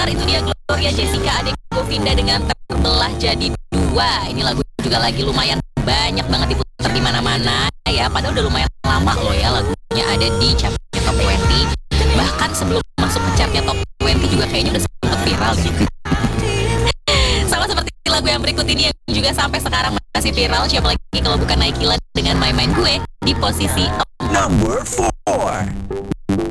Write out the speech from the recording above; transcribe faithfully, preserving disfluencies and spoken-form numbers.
benar, itu dia Gloria Jessica Ade Govinda dengan Terbelah Jadi Dua. Ini lagu juga lagi lumayan banyak banget diputar di mana-mana ya. Padahal udah lumayan lama loh ya lagunya ada di chartnya Top dua puluh. Bahkan sebelum masuk ke chartnya Top dua puluh juga kayaknya udah sempet viral gitu. Sama seperti lagu yang berikut ini yang juga sampai sekarang masih viral. Siapa lagi kalau bukan Naikila dengan Main Main Gue di posisi number four.